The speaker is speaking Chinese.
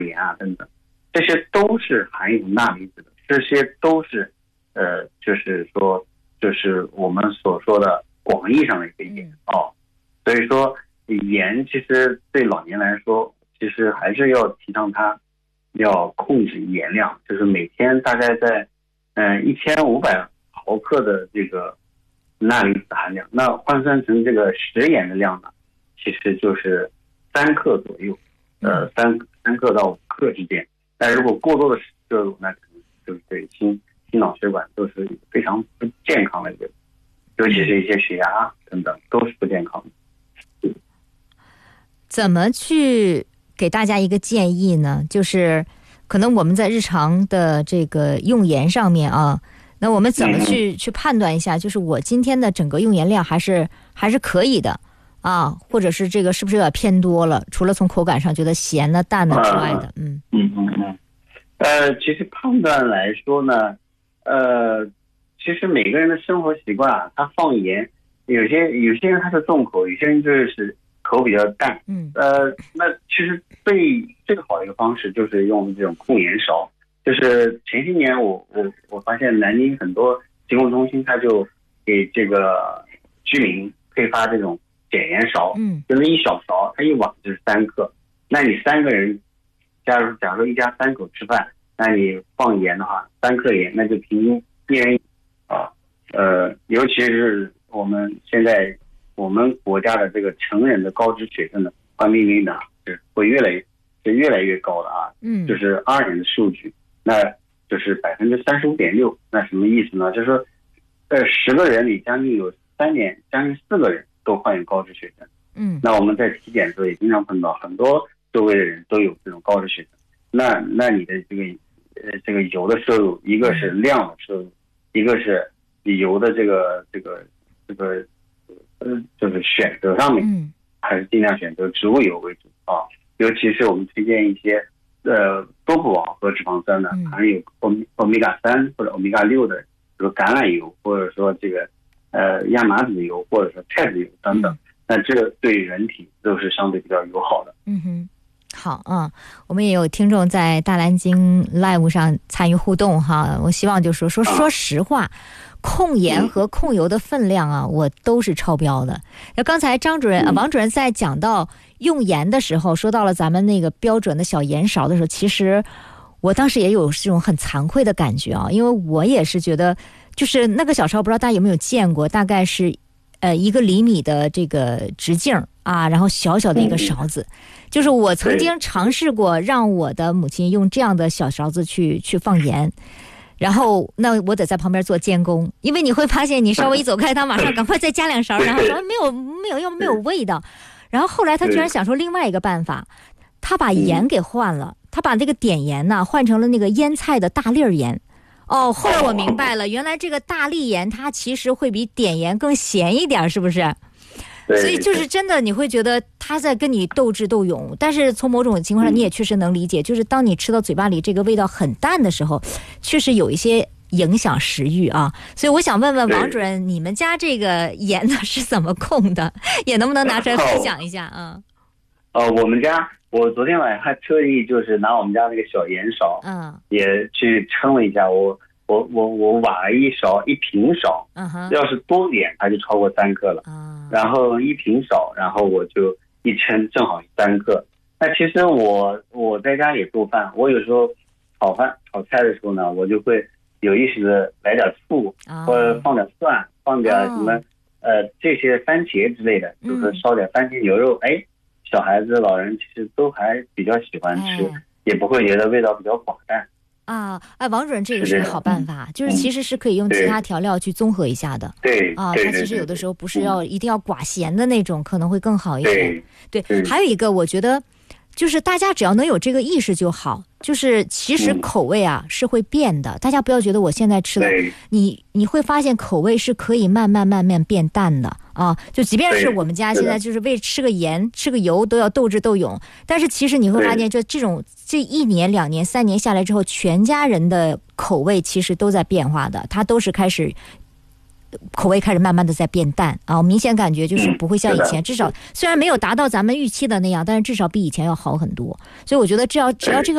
盐啊等等，这些都是含有钠离子的，这些都是就是说就是我们所说的广义上的一个盐所以说盐其实对老年来说，其实还是要提倡它要控制盐量，就是每天大概在1500毫克的这个钠离子含量，那换算成这个食盐的量呢，其实就是3克左右，3克到5克之间。但如果过多的摄入，那可能就是对心脑血管都是非常不健康的一个，尤其是一些血压等等都是不健康的。 怎么去给大家一个建议呢？就是可能我们在日常的这个用盐上面啊，那我们怎么去判断一下，就是我今天的整个用盐量还是可以的啊，或者是这个是不是有点偏多了？除了从口感上觉得咸的淡的之外的， 其实判断来说呢，其实每个人的生活习惯啊，他放盐，有些人他是重口，有些人就是口比较淡，那其实最好的一个方式就是用这种控盐勺。就是前些年我发现南京很多疾控中心，他就给这个居民配发这种减盐勺，就是一小勺，它一碗就是3克。那你3个人，假如说一家3口吃饭，那你放盐的话，3克盐，那就平均一人尤其是我们现在我们国家的这个成人的高脂血症的患病率呢，是会越来越高的啊，就是2年的数据。那就是35.6%，那什么意思呢？就是说，10个人里将近有将近4个人都患有高脂血症。那我们在体检的时候也经常碰到很多周围的人都有这种高脂血症。那你的这个油的摄入，一个是量的摄入，一个是油的这个就是选择上面，还是尽量选择植物油为主啊。尤其是我们推荐一些多不饱和脂肪酸呢，含有欧米伽3或者欧米伽6的，比如橄榄油，或者说这个亚麻籽油，或者说菜籽油等等，那这对人体都是相对比较友好的。 好我们也有听众在大蓝鲸 Live 上参与互动哈，我希望就说实话，控盐和控油的分量啊，我都是超标的。那刚才王主任在讲到用盐的时候，说到了咱们那个标准的小盐勺的时候，其实我当时也有这种很惭愧的感觉啊，因为我也是觉得，就是那个小勺，不知道大家有没有见过，大概是1个厘米的这个直径啊，然后小小的一个勺子。就是我曾经尝试过让我的母亲用这样的小勺子去放盐，然后那我得在旁边做监工，因为你会发现你稍微一走开，他马上赶快再加2勺，然后说没有味道。然后后来他居然想出另外一个办法，他把盐给换了，他把这个碘盐呢换成了那个腌菜的大粒盐。后来我明白了，原来这个大粒盐它其实会比碘盐更咸一点，是不是？所以就是真的你会觉得他在跟你斗智斗勇，但是从某种情况上你也确实能理解，就是当你吃到嘴巴里这个味道很淡的时候，确实有一些影响食欲啊。所以我想问问王主任，你们家这个盐呢是怎么控的，也能不能拿出来分享一下啊？ 我们家我昨天晚上还特意就是拿我们家那个小盐勺，也去称了一下，我挖了一平勺，要是多点它就超过3克了，然后一平勺，然后我就一称正好3克。那其实我在家也做饭，我有时候炒菜的时候呢，我就会有意识的来点醋，或者放点蒜，放点什么这些番茄之类的，就是烧点番茄牛肉，小孩子老人其实都还比较喜欢吃，也不会觉得味道比较寡淡。 王主任，这个是个好办法，就是其实是可以用其他调料去综合一下的。它其实有的时候不是一定要寡咸的那种，可能会更好一些。对，还有一个我觉得就是大家只要能有这个意识就好，就是其实口味啊是会变的，大家不要觉得我现在吃的，你会发现口味是可以慢慢变淡的啊。就即便是我们家现在就是为吃个盐吃个油都要斗智斗勇，但是其实你会发现就这1年2年3年下来之后，全家人的口味其实都在变化的，它都是口味开始慢慢的在变淡啊，我明显感觉就是不会像以前，至少虽然没有达到咱们预期的那样，但是至少比以前要好很多。所以我觉得只要这个